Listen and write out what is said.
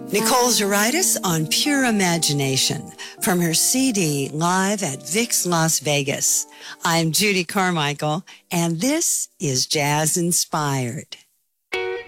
Nicole Zaritis on Pure Imagination from her CD Live at Vix Las Vegas. I'm Judy Carmichael, and this is Jazz Inspired.